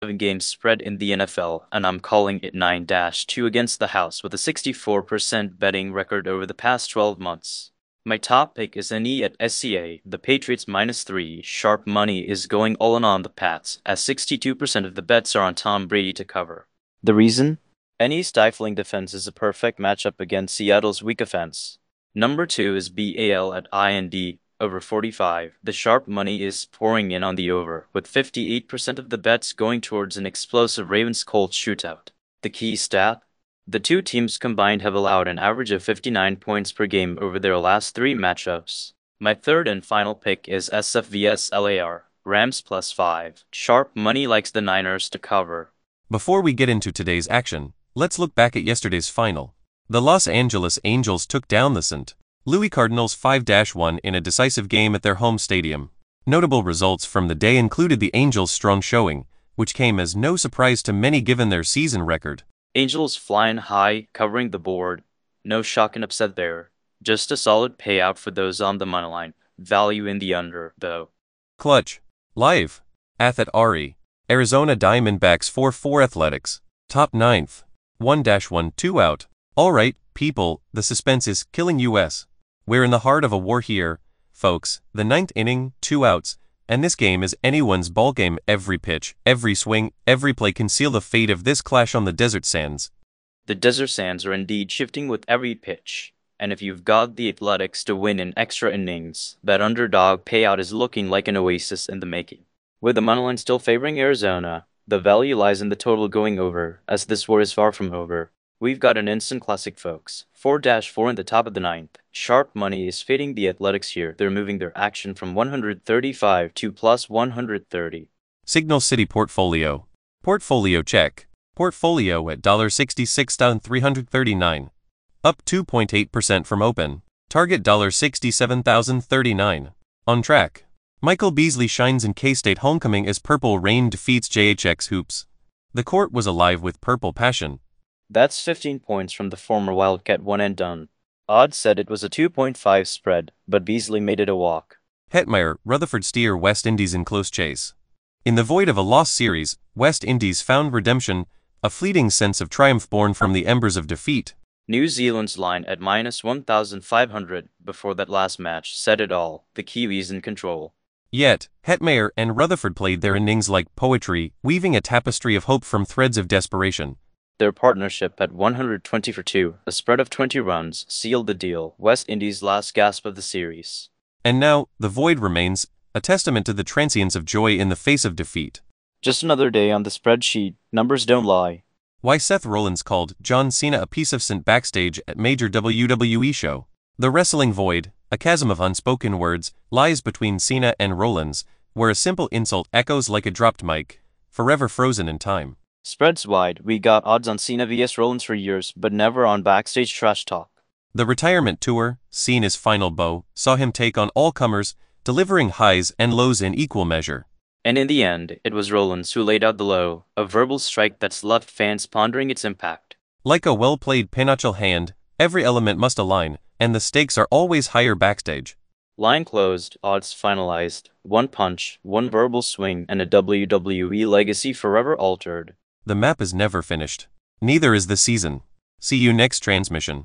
7-game spread in the NFL, and I'm calling it 9-2 against the house with a 64% betting record over the past 12 months. My top pick is NE at SCA. The Patriots -3. Sharp money is going all in on the Pats, as 62% of the bets are on Tom Brady to cover. The reason? NE's stifling defense is a perfect matchup against Seattle's weak offense. Number 2 is BAL at IND. Over 45. The sharp money is pouring in on the over, with 58% of the bets going towards an explosive Ravens-Colts shootout. The key stat? The two teams combined have allowed an average of 59 points per game over their last 3 matchups. My third and final pick is SF vs LAR, Rams +5. Sharp money likes the Niners to cover. Before we get into today's action, let's look back at yesterday's final. The Los Angeles Angels took down the St. Louis Cardinals 5-1 in a decisive game at their home stadium. Notable results from the day included the Angels' strong showing, which came as no surprise to many given their season record. Angels flying high, covering the board. No shock and upset there. Just a solid payout for those on the moneyline. Value in the under, though. Clutch. Live. Athet Ari. Arizona Diamondbacks 4-4 Athletics. Top 9th. 1-1 2 out. Alright, people, the suspense is killing us. We're in the heart of a war here, folks. The 9th inning, 2 outs, and this game is anyone's ballgame. Every pitch, every swing, every play can seal the fate of this clash on the desert sands. The desert sands are indeed shifting with every pitch, and if you've got the Athletics to win in extra innings, that underdog payout is looking like an oasis in the making. With the moneyline still favoring Arizona, the value lies in the total going over, as this war is far from over. We've got an instant classic, folks. 4-4 in the top of the 9th. Sharp money is fading the Athletics here. They're moving their action from 135 to plus 130. Signal City Portfolio. Portfolio check. Portfolio at $66,339. Up 2.8% from open. Target $67,039. On track. Michael Beasley shines in K-State homecoming as Purple Rain defeats JHX Hoops. The court was alive with purple passion. That's 15 points from the former Wildcat one and done. Odds said it was a 2.5 spread, but Beasley made it a walk. Hetmeyer, Rutherford steer West Indies in close chase. In the void of a lost series, West Indies found redemption, a fleeting sense of triumph born from the embers of defeat. New Zealand's line at -1,500 before that last match said it all. The Kiwis in control. Yet, Hetmeyer and Rutherford played their innings like poetry, weaving a tapestry of hope from threads of desperation. Their partnership at 120 for 2, a spread of 20 runs, sealed the deal. West Indies' last gasp of the series. And now, the void remains, a testament to the transience of joy in the face of defeat. Just another day on the spreadsheet, numbers don't lie. Why Seth Rollins called John Cena a piece of scent backstage at major WWE show. The wrestling void, a chasm of unspoken words, lies between Cena and Rollins, where a simple insult echoes like a dropped mic, forever frozen in time. Spreads wide, we got odds on Cena vs Rollins for years, but never on backstage trash talk. The retirement tour, Cena's final bow, saw him take on all comers, delivering highs and lows in equal measure. And in the end, it was Rollins who laid out the low, a verbal strike that's left fans pondering its impact. Like a well-played pinochle hand, every element must align, and the stakes are always higher backstage. Line closed, odds finalized, one punch, one verbal swing, and a WWE legacy forever altered. The map is never finished. Neither is the season. See you next transmission.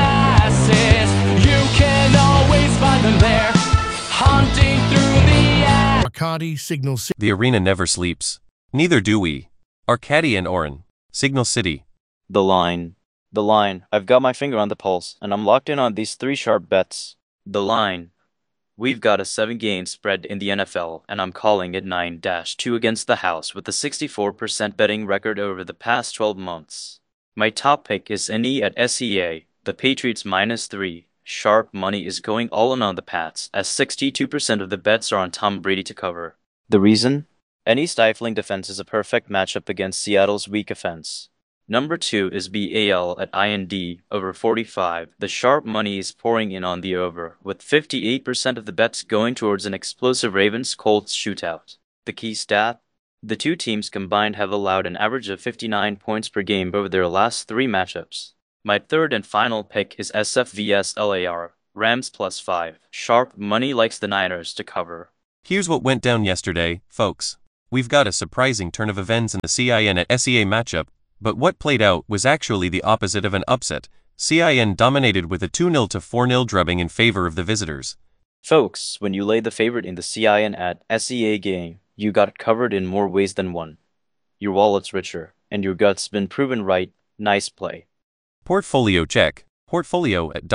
You can always find them there, hunting through the air. Arcadi, Signal City. The arena never sleeps. Neither do we. Arcady and Oren. Signal City. The line. The line. I've got my finger on the pulse, and I'm locked in on these 3 sharp bets. The line. We've got a 7-game spread in the NFL, and I'm calling it 9-2 against the house with a 64% betting record over the past 12 months. My top pick is NE at SCA. The Patriots -3. Sharp money is going all in on the Pats, as 62% of the bets are on Tom Brady to cover. The reason? NE's stifling defense is a perfect matchup against Seattle's weak offense. Number 2 is BAL at IND, over 45. The sharp money is pouring in on the over, with 58% of the bets going towards an explosive Ravens-Colts shootout. The key stat? The two teams combined have allowed an average of 59 points per game over their last 3 matchups. My third and final pick is SF vs LAR, Rams +5. Sharp money likes the Niners to cover. Here's what went down yesterday, folks. we've got a surprising turn of events in the CIN at SEA matchup, but what played out was actually the opposite of an upset. CIN dominated with a 2-0 to 4-0 drubbing in favor of the visitors. Folks, when you lay the favorite in the CIN at SEA game, you got covered in more ways than one. Your wallet's richer, and your gut's been proven right. Nice play. Portfolio check. Portfolio at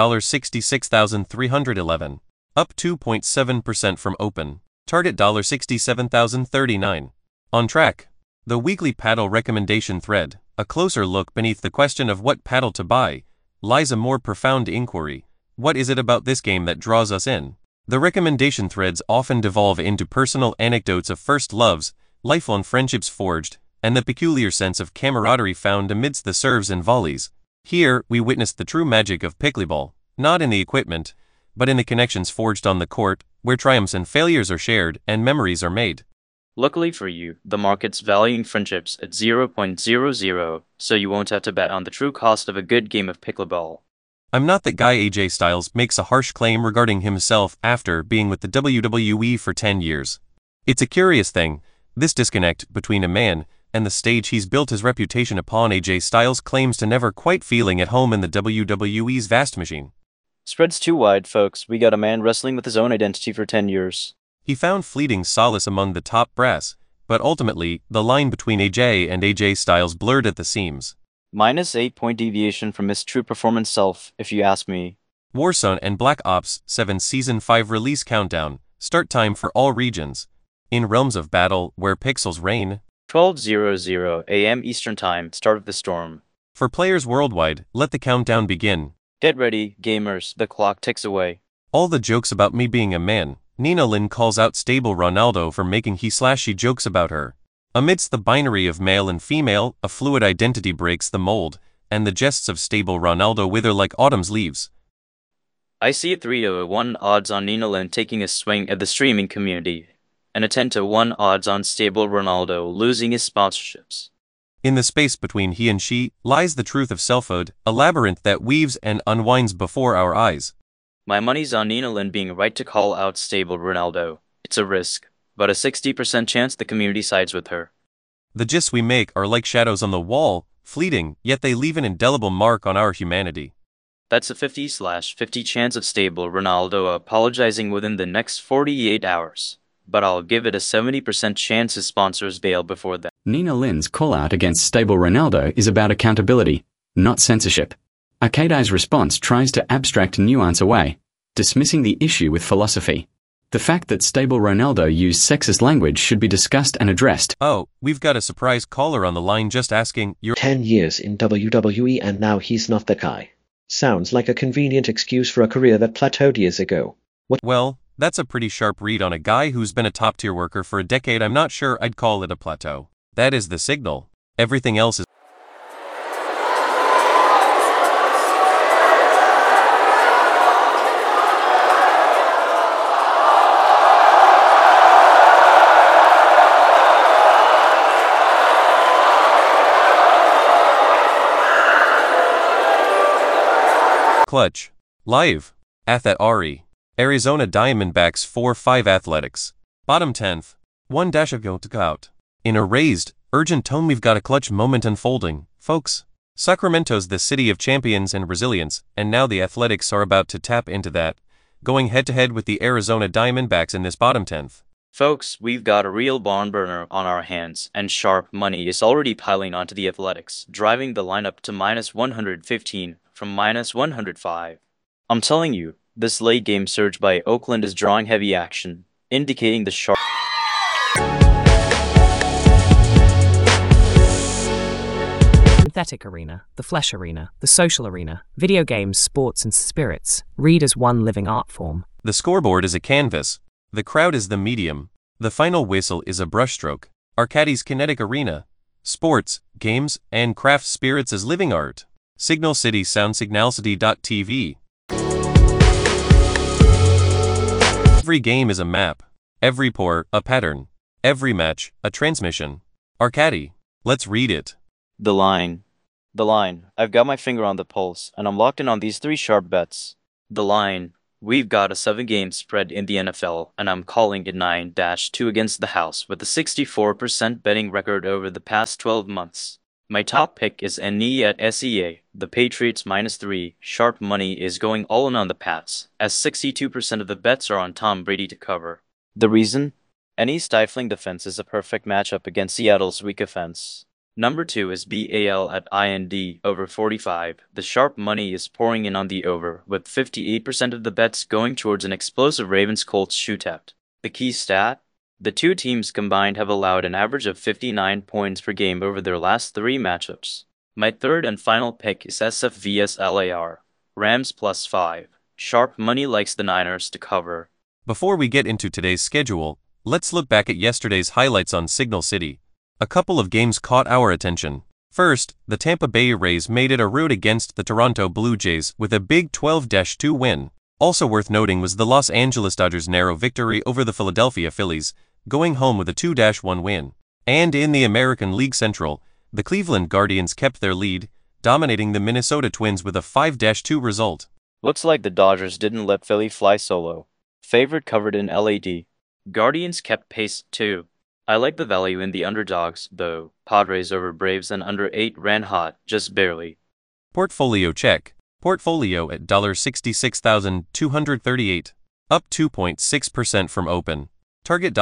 $66,311. Up 2.7% from open. Target $67,039. On track. The weekly paddle recommendation thread. A closer look beneath the question of what paddle to buy lies a more profound inquiry. What is it about this game that draws us in? The recommendation threads often devolve into personal anecdotes of first loves, lifelong friendships forged, and the peculiar sense of camaraderie found amidst the serves and volleys. Here, we witnessed the true magic of pickleball, not in the equipment, but in the connections forged on the court, where triumphs and failures are shared and memories are made. Luckily for you, the market's valuing friendships at 0.00, so you won't have to bet on the true cost of a good game of pickleball. I'm not that guy AJ Styles makes a harsh claim regarding himself after being with the WWE for 10 years. It's a curious thing, this disconnect between a man and the stage he's built his reputation upon. AJ Styles claims to never quite feeling at home in the WWE's vast machine. Spread's too wide, folks. We got a man wrestling with his own identity for 10 years. He found fleeting solace among the top brass, but ultimately, the line between AJ and AJ Styles blurred at the seams. Minus 8-point deviation from his true performance self, if you ask me. Warzone and Black Ops 7 Season 5 release countdown, start time for all regions. In realms of battle, where pixels reign. 12:00 a.m. Eastern Time, start of the storm. For players worldwide, let the countdown begin. Get ready, gamers, the clock ticks away. All the jokes about me being a man. Nina Lynn calls out stable Ronaldo for making he/she jokes about her. Amidst the binary of male and female, a fluid identity breaks the mold, and the jests of stable Ronaldo wither like autumn's leaves. I see a 3-1 odds on Nina Lynn taking a swing at the streaming community, and a 10-1 odds on stable Ronaldo losing his sponsorships. In the space between he and she lies the truth of selfhood, a labyrinth that weaves and unwinds before our eyes. My money's on Nina Lynn being right to call out stable Ronaldo. It's a risk, but a 60% chance the community sides with her. The gists we make are like shadows on the wall, fleeting, yet they leave an indelible mark on our humanity. That's a 50/50 chance of stable Ronaldo apologizing within the next 48 hours. But I'll give it a 70% chance his sponsors bail before that. Nina Lynn's call-out against stable Ronaldo is about accountability, not censorship. Arcadai's response tries to abstract nuance away, dismissing the issue with philosophy. The fact that stable Ronaldo used sexist language should be discussed and addressed. Oh, we've got a surprise caller on the line just asking, you're 10 years in WWE and now he's not the guy. Sounds like a convenient excuse for a career that plateaued years ago. What? Well, that's a pretty sharp read on a guy who's been a top-tier worker for a decade. I'm not sure I'd call it a plateau. That is the signal. Everything else is clutch. Live. Athat Ari. Arizona Diamondbacks 4-5 Athletics. Bottom 10th. 1-ago to out. In a raised, urgent tone, we've got a clutch moment unfolding, folks. Sacramento's the city of champions and resilience, and now the Athletics are about to tap into that, going head-to-head with the Arizona Diamondbacks in this bottom 10th. Folks, we've got a real barn burner on our hands, and sharp money is already piling onto the Athletics, driving the lineup to minus 115 from minus 105. I'm telling you, this late game surge by Oakland is drawing heavy action, indicating the sharp synthetic arena, the flesh arena, the social arena, video games, sports and spirits, read as one living art form. The scoreboard is a canvas. The crowd is the medium. The final whistle is a brushstroke. Arcadie's kinetic arena. Sports, games, and craft spirits as living art. Signal City Sound Signalcity.tv. Every game is a map. Every pour, a pattern. Every match, a transmission. Arcadie. Let's read it. The line. The line. I've got my finger on the pulse, and I'm locked in on these three sharp bets. The line. We've got a 7-game spread in the NFL, and I'm calling it 9-2 against the house with a 64% betting record over the past 12 months. My top pick is NE at SEA. The Patriots -3. Sharp money is going all in on the Pats, as 62% of the bets are on Tom Brady to cover. The reason? Any stifling defense is a perfect matchup against Seattle's weak offense. Number 2 is BAL at IND over 45. The sharp money is pouring in on the over, with 58% of the bets going towards an explosive Ravens-Colts shootout. The key stat? The two teams combined have allowed an average of 59 points per game over their last 3 matchups. My third and final pick is SF vs LAR. Rams +5. Sharp money likes the Niners to cover. Before we get into today's schedule, let's look back at yesterday's highlights on Signal City. A couple of games caught our attention. First, the Tampa Bay Rays made it a rout against the Toronto Blue Jays with a big 12-2 win. Also worth noting was the Los Angeles Dodgers' narrow victory over the Philadelphia Phillies, going home with a 2-1 win. And in the American League Central, the Cleveland Guardians kept their lead, dominating the Minnesota Twins with a 5-2 result. Looks like the Dodgers didn't let Philly fly solo. Favorite covered in LAD. Guardians kept pace too. I like the value in the underdogs, though. Padres over Braves and under 8 ran hot, just barely. Portfolio check. Portfolio at $66,238, up 2.6% from open. Target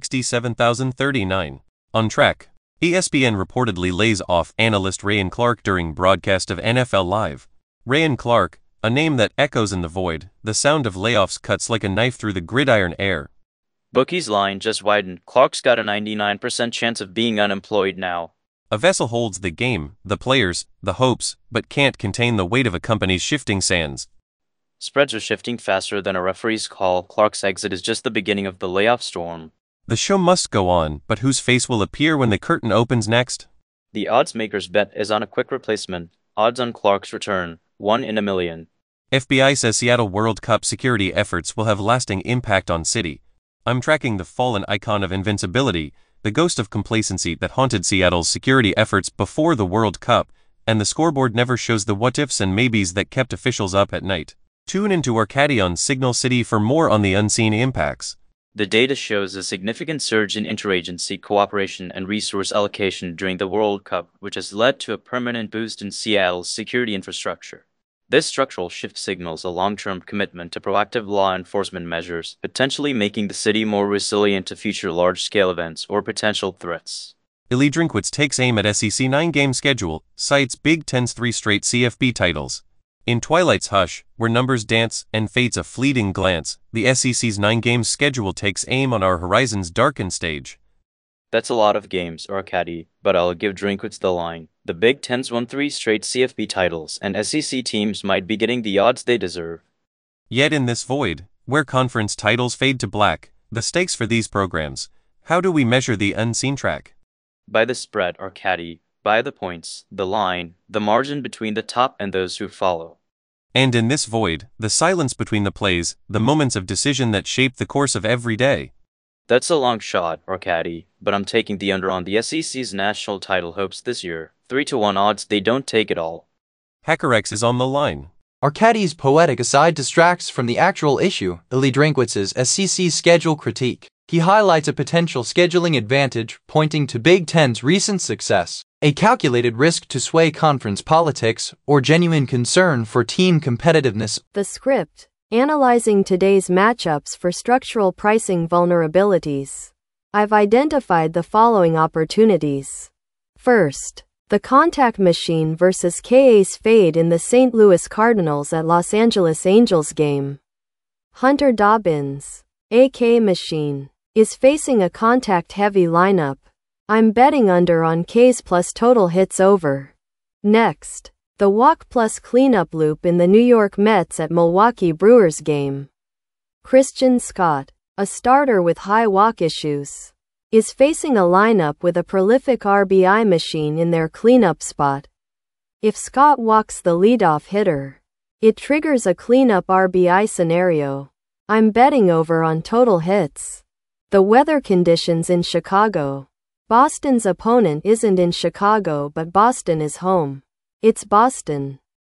$67,039. On track. ESPN reportedly lays off analyst Ryan Clark during broadcast of NFL Live. Ryan Clark, a name that echoes in the void, the sound of layoffs cuts like a knife through the gridiron air. Bookie's line just widened. Clark's got a 99% chance of being unemployed now. A vessel holds the game, the players, the hopes, but can't contain the weight of a company's shifting sands. Spreads are shifting faster than a referee's call. Clark's exit is just the beginning of the layoff storm. The show must go on, but whose face will appear when the curtain opens next? The odds maker's bet is on a quick replacement. Odds on Clark's return, 1 in a million. FBI says Seattle World Cup security efforts will have lasting impact on City. I'm tracking the fallen icon of invincibility, the ghost of complacency that haunted Seattle's security efforts before the World Cup, and the scoreboard never shows the what-ifs and maybes that kept officials up at night. Tune into Arcadi on Signal City for more on the unseen impacts. The data shows a significant surge in interagency cooperation and resource allocation during the World Cup, which has led to a permanent boost in Seattle's security infrastructure. This structural shift signals a long-term commitment to proactive law enforcement measures, potentially making the city more resilient to future large-scale events or potential threats. Lee Drinkwitz takes aim at SEC 9-game schedule, cites Big Ten's 3 straight CFB titles. In Twilight's hush, where numbers dance and fate's a fleeting glance, the SEC's 9-game schedule takes aim on our horizon's darkened stage. That's a lot of games, Arcadi, but I'll give Drinkwitz the line. The Big Ten's won 3 straight CFB titles, and SEC teams might be getting the odds they deserve. Yet in this void, where conference titles fade to black, the stakes for these programs, how do we measure the unseen track? By the spread, Arcadi, by the points, the line, the margin between the top and those who follow. And in this void, the silence between the plays, the moments of decision that shape the course of every day. That's a long shot, Arcadi, but I'm taking the under on the SEC's national title hopes this year. 3-1 odds they don't take it all. HackerX is on the line. Arcadi's poetic aside distracts from the actual issue, Lee Drinkwitz's SEC schedule critique. He highlights a potential scheduling advantage, pointing to Big Ten's recent success, a calculated risk to sway conference politics, or genuine concern for team competitiveness. The script, analyzing today's matchups for structural pricing vulnerabilities. I've identified the following opportunities. First, the contact machine versus K-Ace fade in the St. Louis Cardinals at Los Angeles Angels game. Hunter Dobbins, AK Machine, is facing a contact-heavy lineup. I'm betting under on K's plus total hits over. Next, the walk plus cleanup loop in the New York Mets at Milwaukee Brewers game. Christian Scott, a starter with high walk issues, is facing a lineup with a prolific RBI machine in their cleanup spot. If Scott walks the leadoff hitter, it triggers a cleanup RBI scenario. I'm betting over on total hits. The weather conditions in Chicago. Boston's opponent isn't in Chicago, but Boston is home. It's Boston.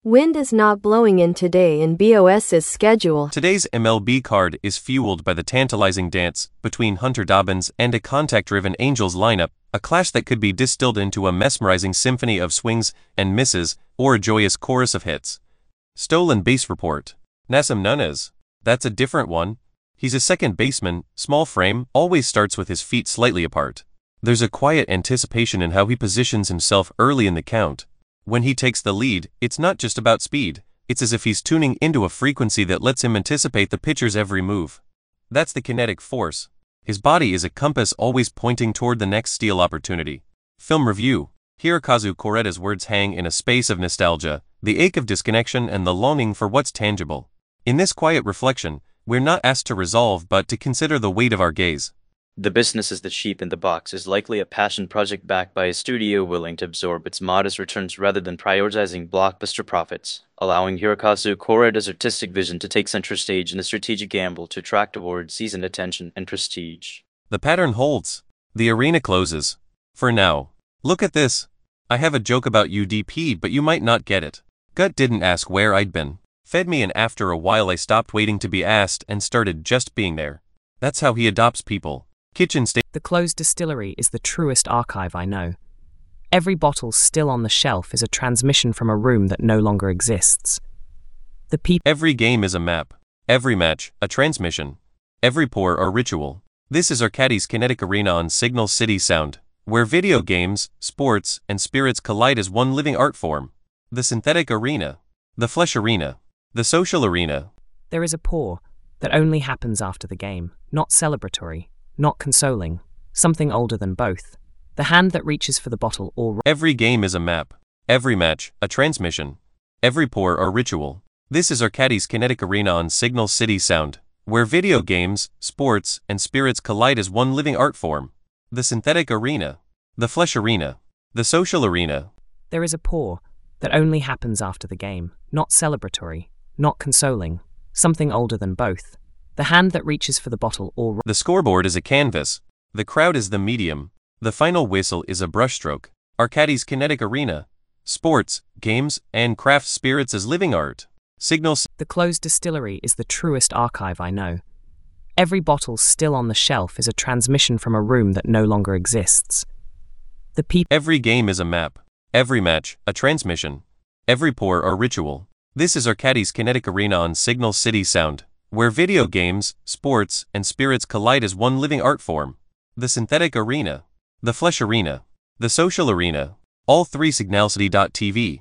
Wind is not blowing in today in BOS's schedule. Today's MLB card is fueled by the tantalizing dance between Hunter Dobbins and a contact-driven Angels lineup, a clash that could be distilled into a mesmerizing symphony of swings and misses or a joyous chorus of hits. Stolen base report. Nasim Nunez. That's a different one. He's a second baseman, small frame, always starts with his feet slightly apart. There's a quiet anticipation in how he positions himself early in the count. When he takes the lead, it's not just about speed, it's as if he's tuning into a frequency that lets him anticipate the pitcher's every move. That's the kinetic force. His body is a compass always pointing toward the next steal opportunity. Film review. Hirokazu Koreda's words hang in a space of nostalgia, the ache of disconnection and the longing for what's tangible. In this quiet reflection, we're not asked to resolve but to consider the weight of our gaze. The business as the sheep in the box is likely a passion project backed by a studio willing to absorb its modest returns rather than prioritizing blockbuster profits, allowing Hirokazu Koreda's artistic vision to take center stage in a strategic gamble to attract towards seasoned attention and prestige. The pattern holds. The arena closes. For now. Look at this. I have a joke about UDP, but you might not get it. Gut didn't ask where I'd been. Fed me, and after a while I stopped waiting to be asked and started just being there. That's how he adopts people. Kitchen state. The closed distillery is the truest archive I know. Every bottle still on the shelf is a transmission from a room that no longer exists. The people. Every game is a map. Every match, a transmission. Every pour, a ritual. This is Arcadis Kinetic Arena on Signal City Sound, where video games, sports, and spirits collide as one living art form. The synthetic arena. The flesh arena. The social arena. There is a pour that only happens after the game, not celebratory, not consoling, something older than both. The hand that reaches for the bottle or... Every game is a map. Every match, a transmission. Every pour, a ritual. This is Arcadis Kinetic Arena on Signal City Sound, where video games, sports, and spirits collide as one living art form. The synthetic arena. The flesh arena. The social arena. There is a pour that only happens after the game, not celebratory, not consoling, something older than both. The hand that reaches for the bottle or... The scoreboard is a canvas. The crowd is the medium. The final whistle is a brushstroke. Arcadis Kinetic Arena. Sports, games, and craft spirits as living art. Signal. The closed distillery is the truest archive I know. Every bottle still on the shelf is a transmission from a room that no longer exists. The people. Every game is a map. Every match, a transmission. Every pour, a ritual. This is Arcadis Kinetic Arena on Signal City Sound, where video games, sports, and spirits collide as one living art form. The synthetic arena. The flesh arena. The social arena. All three signalcity.tv.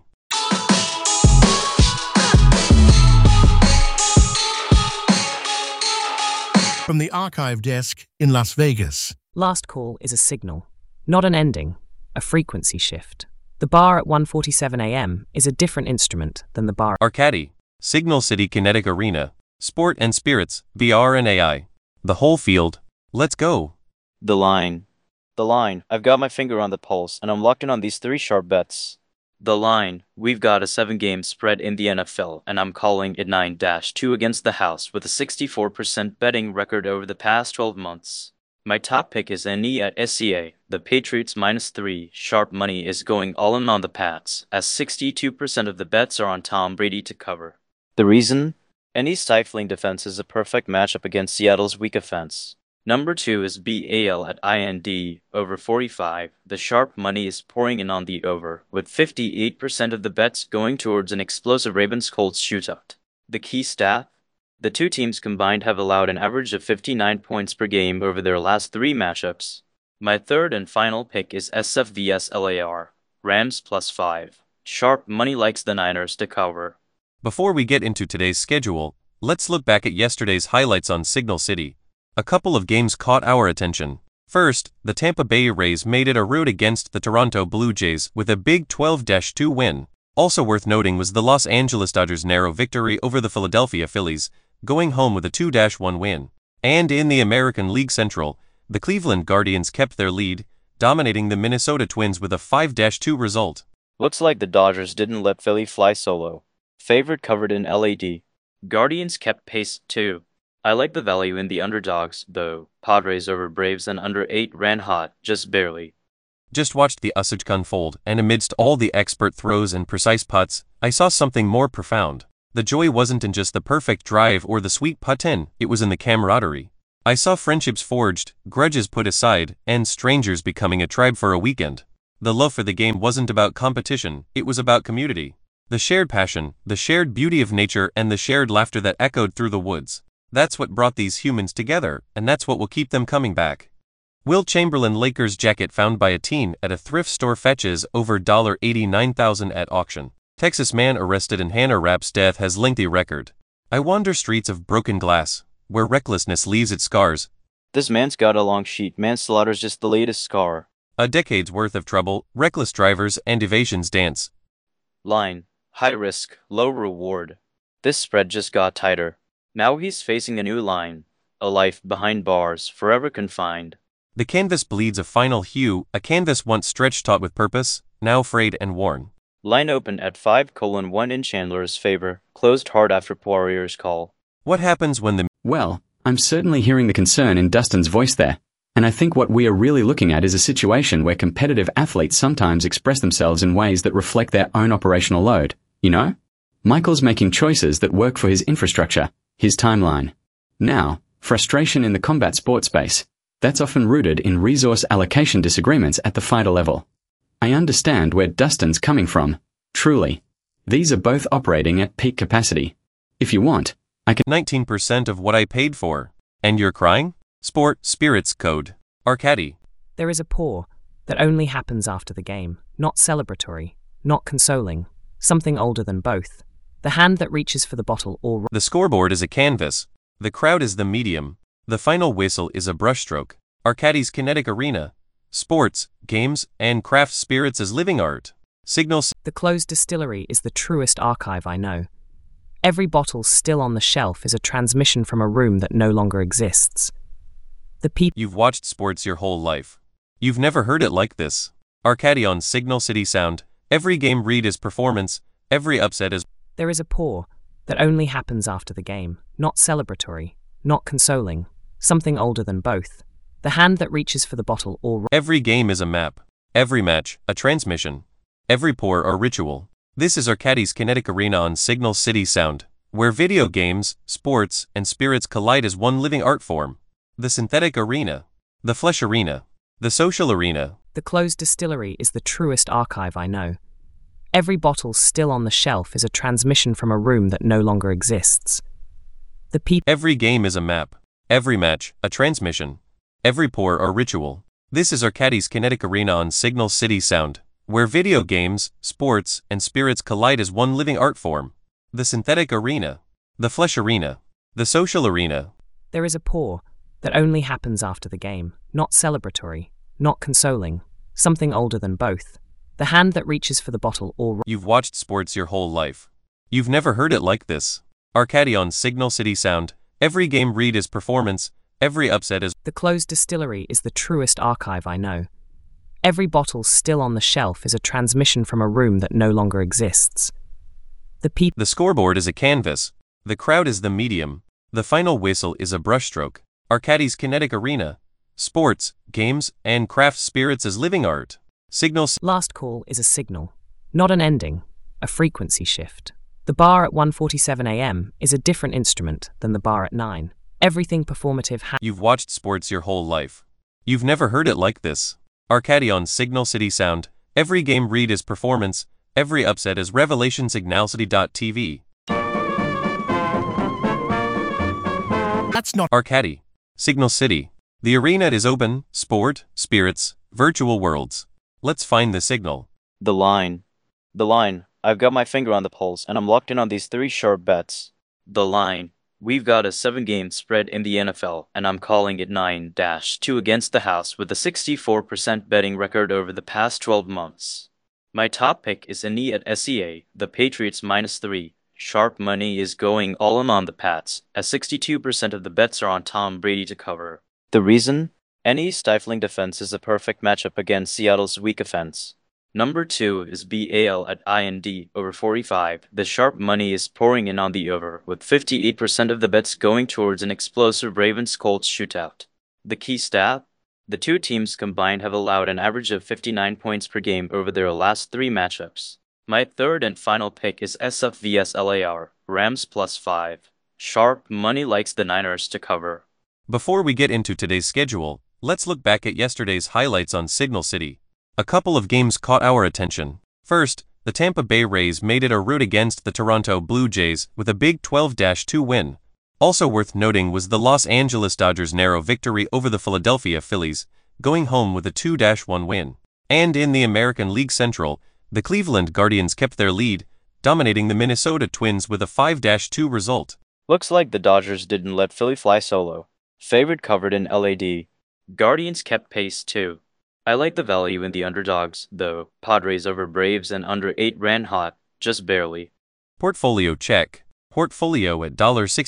From the archive desk in Las Vegas. Last call is a signal, not an ending, a frequency shift. The bar at 1:47 a.m. is a different instrument than the bar. Arcadi, Signal City Kinetic Arena, Sport and Spirits, VR and AI. The whole field. Let's go. The line. The line. I've got my finger on the pulse, and I'm locked in on these three sharp bets. The line. We've got a 7-game spread in the NFL, and I'm calling it 9-2 against the house with a 64% betting record over the past 12 months. My top pick is NE at SCA. The Patriots -3 sharp money is going all in on the Pats, as 62% of the bets are on Tom Brady to cover. The reason? NE's stifling defense is a perfect matchup against Seattle's weak offense. Number 2 is BAL at IND, over 45. The sharp money is pouring in on the over, with 58% of the bets going towards an explosive Ravens-Colts shootout. The key stat? The two teams combined have allowed an average of 59 points per game over their last 3 matchups. My third and final pick is SF vs LAR, Rams +5. Sharp money likes the Niners to cover. Before we get into today's schedule, let's look back at yesterday's highlights on Signal City. A couple of games caught our attention. First, the Tampa Bay Rays made it a rout against the Toronto Blue Jays with a big 12-2 win. Also worth noting was the Los Angeles Dodgers' narrow victory over the Philadelphia Phillies, going home with a 2-1 win. And in the American League Central, the Cleveland Guardians kept their lead, dominating the Minnesota Twins with a 5-2 result. Looks like the Dodgers didn't let Philly fly solo. Favorite covered in LAD. Guardians kept pace too. I like the value in the underdogs, though. Padres over Braves and under 8 ran hot, just barely. Just watched the usage unfold, and amidst all the expert throws and precise putts, I saw something more profound. The joy wasn't in just the perfect drive or the sweet putt-in, it was in the camaraderie. I saw friendships forged, grudges put aside, and strangers becoming a tribe for a weekend. The love for the game wasn't about competition, it was about community. The shared passion, the shared beauty of nature, and the shared laughter that echoed through the woods. That's what brought these humans together, and that's what will keep them coming back. Will Chamberlain Lakers jacket found by a teen at a thrift store fetches over $89,000 at auction. Texas man arrested in Hannah Rapp's death has lengthy record. I wander streets of broken glass, where recklessness leaves its scars. This man's got a long sheet. Manslaughter's just the latest scar. A decade's worth of trouble, reckless drivers, and evasions dance. Line. High risk, low reward. This spread just got tighter. Now he's facing a new line. A life behind bars, forever confined. The canvas bleeds a final hue, a canvas once stretched taut with purpose, now frayed and worn. Line open at 5:1 in Chandler's favor, closed hard after Poirier's call. What happens when the... Well, I'm certainly hearing the concern in Dustin's voice there. And I think what we are really looking at is a situation where competitive athletes sometimes express themselves in ways that reflect their own operational load. You know? Michael's making choices that work for his infrastructure, his timeline. Now, frustration in the combat sport space. That's often rooted in resource allocation disagreements at the fighter level. I understand where Dustin's coming from. Truly. These are both operating at peak capacity. If you want, I can... 19% of what I paid for. And you're crying? Sport, spirits, code. Arcady. There is a pour that only happens after the game, not celebratory, not consoling, something older than both. The hand that reaches for the bottle or... The scoreboard is a canvas. The crowd is the medium. The final whistle is a brushstroke. Arcady's kinetic arena. Sports, games, and craft spirits as living art. Signals. The closed distillery is the truest archive I know. Every bottle still on the shelf is a transmission from a room that no longer exists. The people... You've watched sports your whole life. You've never heard it like this. Arcady on Signal City Sound. Every game read is performance. Every upset is... There is a pour that only happens after the game, not celebratory, not consoling, something older than both. The hand that reaches for the bottle or... Every game is a map. Every match, a transmission. Every pour, a ritual. This is Arcady's kinetic arena on Signal City Sound, where video games, sports, and spirits collide as one living art form. The synthetic arena. The flesh arena. The social arena. The closed distillery is the truest archive I know. Every bottle still on the shelf is a transmission from a room that no longer exists. The people... Every game is a map. Every match, a transmission. Every pour, a ritual. This is Arcady's kinetic arena on Signal City Sound, where video games, sports, and spirits collide as one living art form. The synthetic arena. The flesh arena. The social arena. There is a pour that only happens after the game, not celebratory, not consoling, something older than both. The hand that reaches for the bottle or... You've watched sports your whole life. You've never heard it like this. Arcady on Signal City Sound. Every game read is performance. Every upset is... The closed distillery is the truest archive I know. Every bottle still on the shelf is a transmission from a room that no longer exists. The people... The scoreboard is a canvas. The crowd is the medium. The final whistle is a brushstroke. Arcady's kinetic arena. Sports, games, and craft spirits as living art. Signals. Last call is a signal, not an ending, a frequency shift. The bar at 1:47 a.m. is a different instrument than the bar at 9. Everything performative You've watched sports your whole life. You've never heard it like this. Arcady on Signal City Sound. Every game read is performance. Every upset is revelation. Signalcity.tv. That's not Arcady. Signal City. The arena is open, sport, spirits, virtual worlds. Let's find the signal. The line. The line. I've got my finger on the pulse, and I'm locked in on these 3 sharp bets. The line. We've got a 7-game spread in the NFL, and I'm calling it 9-2 against the house with a 64% betting record over the past 12 months. My top pick is Annie at SEA, the Patriots -3. Sharp money is going all in on the Pats, as 62% of the bets are on Tom Brady to cover. The reason? Annie's stifling defense is a perfect matchup against Seattle's weak offense. Number 2 is BAL at IND over 45. The sharp money is pouring in on the over, with 58% of the bets going towards an explosive Ravens-Colts shootout. The key stat? The two teams combined have allowed an average of 59 points per game over their last 3 matchups. My third and final pick is SF vs LAR, Rams +5. Sharp money likes the Niners to cover. Before we get into today's schedule, let's look back at yesterday's highlights on Signal City. A couple of games caught our attention. First, the Tampa Bay Rays made it a rout against the Toronto Blue Jays with a big 12-2 win. Also worth noting was the Los Angeles Dodgers' narrow victory over the Philadelphia Phillies, going home with a 2-1 win. And in the American League Central, the Cleveland Guardians kept their lead, dominating the Minnesota Twins with a 5-2 result. Looks like the Dodgers didn't let Philly fly solo. Favorite covered in LAD. Guardians kept pace too. I like the value in the underdogs, though. Padres over Braves and under 8 ran hot, just barely. Portfolio check. Portfolio at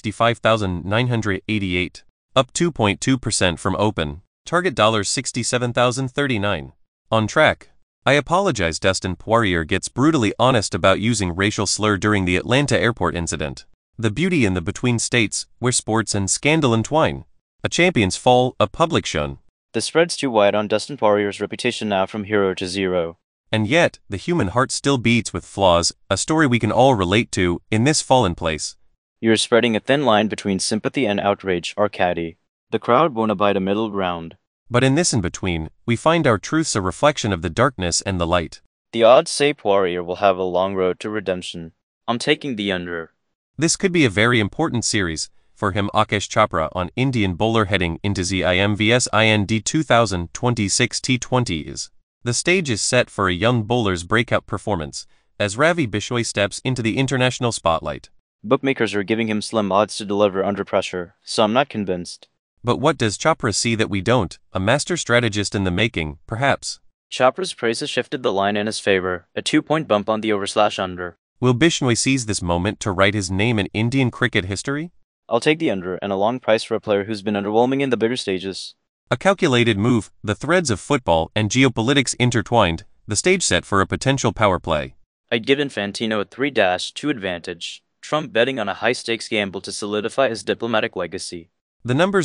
$65,988, up 2.2% from open. Target $67,039. On track. I apologize. Dustin Poirier gets brutally honest about using racial slur during the Atlanta airport incident. The beauty in the between states, where sports and scandal entwine. A champion's fall, a public shun. The spread's too wide on Dustin Poirier's reputation now from hero to zero. And yet, the human heart still beats with flaws, a story we can all relate to, in this fallen place. You're spreading a thin line between sympathy and outrage, Arcady. The crowd won't abide a middle ground. But in this in-between, we find our truths a reflection of the darkness and the light. The odds say Poirier will have a long road to redemption. I'm taking the under. This could be a very important series for him. Akash Chopra on Indian bowler heading into ZIM vs IND 2026 T20s. The stage is set for a young bowler's breakout performance, as Ravi Bishnoi steps into the international spotlight. Bookmakers are giving him slim odds to deliver under pressure, so I'm not convinced. But what does Chopra see that we don't? A master strategist in the making, perhaps. Chopra's praise has shifted the line in his favor, a 2-point bump on the over/under. Will Bishnoi seize this moment to write his name in Indian cricket history? I'll take the under and a long price for a player who's been underwhelming in the bigger stages. A calculated move, the threads of football and geopolitics intertwined, the stage set for a potential power play. I'd give Infantino a 3-2 advantage. Trump betting on a high-stakes gamble to solidify his diplomatic legacy. The numbers